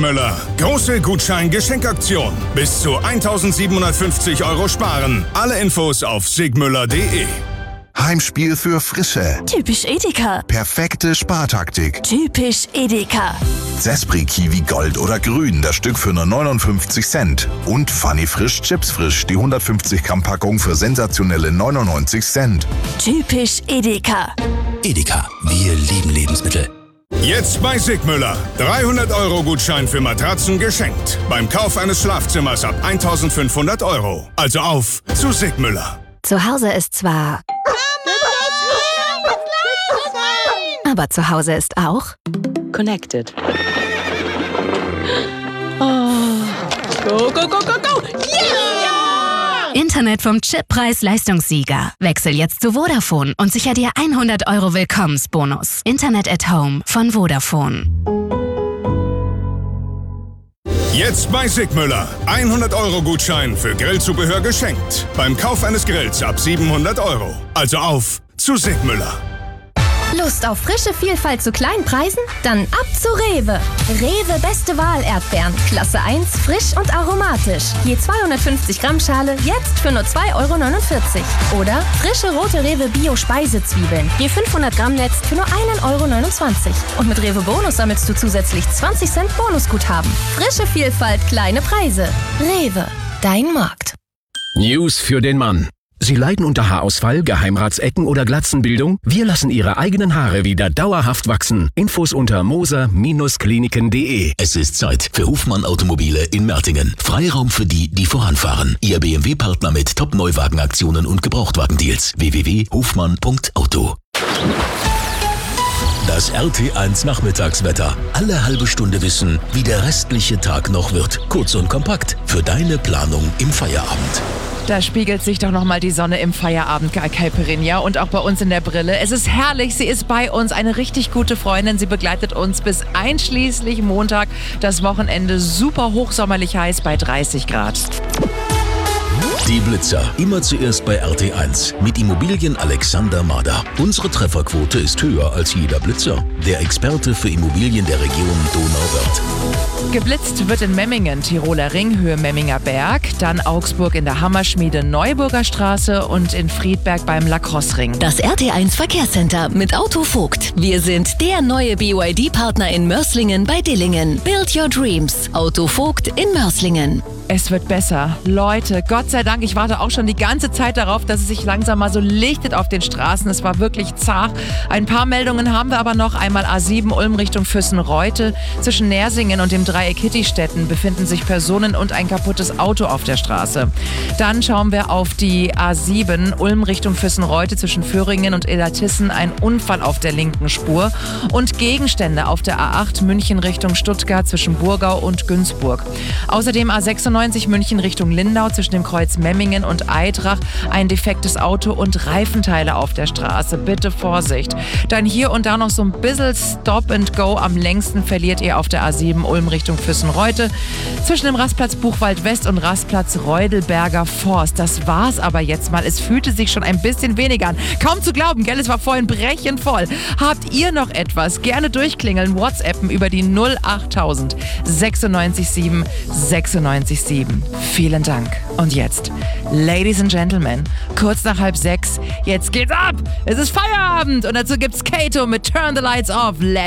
Sigmüller. Große Gutschein-Geschenkaktion. Bis zu 1.750 € sparen. Alle Infos auf sigmüller.de. Heimspiel für Frische. Typisch Edeka. Perfekte Spartaktik. Typisch Edeka. Zespri Kiwi Gold oder Grün, das Stück für nur 59 Cent. Und Funny Frisch Chips Frisch, die 150 Gramm Packung für sensationelle 99 Cent. Typisch Edeka. Edeka, wir lieben Lebensmittel. Jetzt bei Sigmüller. 300 € Gutschein für Matratzen geschenkt. Beim Kauf eines Schlafzimmers ab 1.500 €. Also auf zu Sigmüller. Zu Hause ist zwar... Aber zu Hause ist auch... Connected. Oh. Go, go, go, go, go! Yeah! Internet vom Chippreis-Leistungssieger. Wechsel jetzt zu Vodafone und sicher dir 100 € Willkommensbonus. Internet at Home von Vodafone. Jetzt bei Sigmüller. 100 € Gutschein für Grillzubehör geschenkt. Beim Kauf eines Grills ab 700 €. Also auf zu Sigmüller. Lust auf frische Vielfalt zu kleinen Preisen? Dann ab zu Rewe. Rewe Beste Wahl Erdbeeren. Klasse 1, frisch und aromatisch. Je 250 Gramm Schale, jetzt für nur 2,49 € Oder frische rote Rewe Bio Speisezwiebeln. Je 500 Gramm Netz für nur 1,29 € Und mit Rewe Bonus sammelst du zusätzlich 20 Cent Bonusguthaben. Frische Vielfalt, kleine Preise. Rewe, dein Markt. News für den Mann. Sie leiden unter Haarausfall, Geheimratsecken oder Glatzenbildung? Wir lassen Ihre eigenen Haare wieder dauerhaft wachsen. Infos unter moser-kliniken.de. Es ist Zeit für Hofmann Automobile in Mertingen. Freiraum für die, die voranfahren. Ihr BMW-Partner mit Top-Neuwagenaktionen und Gebrauchtwagendeals. www.hofmann.auto. Das RT1 Nachmittagswetter. Alle halbe Stunde wissen, wie der restliche Tag noch wird. Kurz und kompakt für deine Planung im Feierabend. Da spiegelt sich doch nochmal die Sonne im Feierabend, Caipirinha, und auch bei uns in der Brille. Es ist herrlich, sie ist bei uns, eine richtig gute Freundin. Sie begleitet uns bis einschließlich Montag. Das Wochenende super hochsommerlich heiß bei 30 Grad. Die Blitzer, immer zuerst bei RT1 mit Immobilien Alexander Mader. Unsere Trefferquote ist höher als jeder Blitzer. Der Experte für Immobilien der Region Donauwörth. Geblitzt wird in Memmingen, Tiroler Ring, Höhe Memminger Berg, dann Augsburg in der Hammerschmiede Neuburger Straße und in Friedberg beim Lacrosse-Ring. Das RT1 Verkehrscenter mit Auto Vogt. Wir sind der neue BYD-Partner in Mörslingen bei Dillingen. Build your dreams. Auto Vogt in Mörslingen. Es wird besser. Leute, Gott sei Dank, ich warte auch schon die ganze Zeit darauf, dass es sich langsam mal so lichtet auf den Straßen. Es war wirklich zart. Ein paar Meldungen haben wir aber noch. Einmal A7 Ulm Richtung Füssen-Reutte. Zwischen Nersingen und dem Dreieck Hittistetten befinden sich Personen und ein kaputtes Auto auf der Straße. Dann schauen wir auf die A7 Ulm Richtung Füssen-Reutte zwischen Föhringen und Illertissen. Ein Unfall auf der linken Spur. Und Gegenstände auf der A8 München Richtung Stuttgart zwischen Burgau und Günzburg. Außerdem A96 München Richtung Lindau zwischen dem Kreuz Memmingen und Eidrach. Ein defektes Auto und Reifenteile auf der Straße. Bitte Vorsicht. Dann hier und da noch so ein bisschen Stop and Go. Am längsten verliert ihr auf der A7 Ulm Richtung Füssen-Reutte. Zwischen dem Rastplatz Buchwald West und Rastplatz Reudelberger Forst. Das war's aber jetzt mal. Es fühlte sich schon ein bisschen weniger an. Kaum zu glauben, gell? Es war vorhin brechend voll. Habt ihr noch etwas? Gerne durchklingeln, WhatsAppen über die 08000 967 967. Vielen Dank. Und jetzt, Ladies and Gentlemen, kurz nach 5:30, jetzt geht's ab! Es ist Feierabend und dazu gibt's Kato mit Turn the Lights Off.